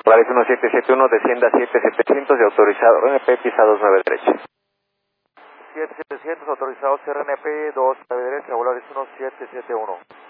Volaris 1771, descienda 7700 y autorizado RNP, pisa 29 derecha. 7700, autorizado CRNP 29 derecha, Volaris 1771.